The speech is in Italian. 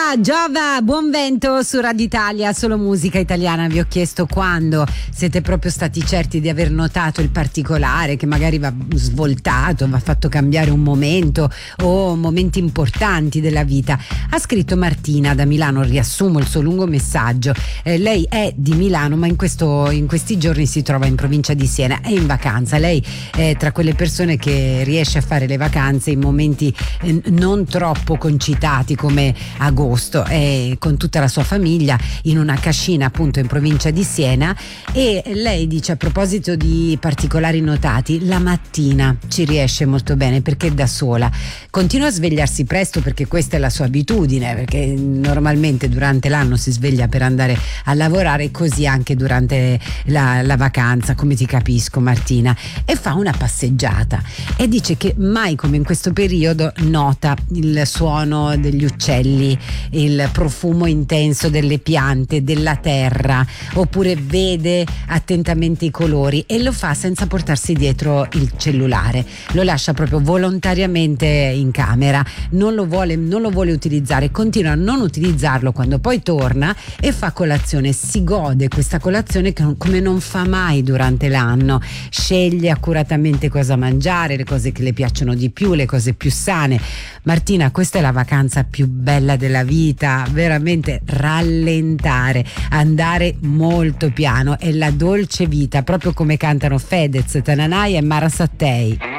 Giova, buon vento su Radio Italia, solo musica italiana. Vi ho chiesto quando siete proprio stati certi di aver notato il particolare che magari va svoltato, va fatto cambiare un momento o momenti importanti della vita. Ha scritto Martina da Milano, riassumo il suo lungo messaggio. Lei è di Milano ma in questi giorni si trova in provincia di Siena, è in vacanza. Lei è tra quelle persone che riesce a fare le vacanze in momenti non troppo concitati come agosto, è con tutta la sua famiglia in una cascina appunto in provincia di Siena, e lei dice, a proposito di particolari notati, la mattina ci riesce molto bene perché è da sola, continua a svegliarsi presto perché questa è la sua abitudine, perché normalmente durante l'anno si sveglia per andare a lavorare, così anche durante la vacanza, come ti capisco Martina, e fa una passeggiata e dice che mai come in questo periodo nota il suono degli uccelli, il profumo intenso delle piante, della terra, oppure vede attentamente i colori, e lo fa senza portarsi dietro il cellulare, lo lascia proprio volontariamente in camera, non lo vuole utilizzare, continua a non utilizzarlo quando poi torna e fa colazione, si gode questa colazione come non fa mai durante l'anno, sceglie accuratamente cosa mangiare, le cose che le piacciono di più, le cose più sane. Martina, questa è la vacanza più bella della vita, veramente rallentare, andare molto piano, è la dolce vita, proprio come cantano Fedez, Tananai e Mara Sattei.